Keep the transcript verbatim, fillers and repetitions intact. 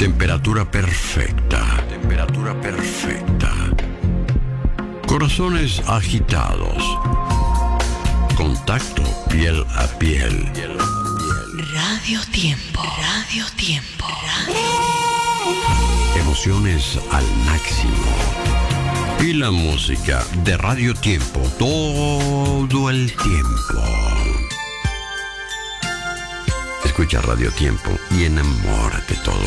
Temperatura perfecta. Temperatura perfecta. Corazones agitados. Contacto piel a piel. Piel a piel. Radio Tiempo. Radio Tiempo. Radio... Emociones al máximo. Y la música de Radio Tiempo todo el tiempo. Escucha Radio Tiempo y enamórate todo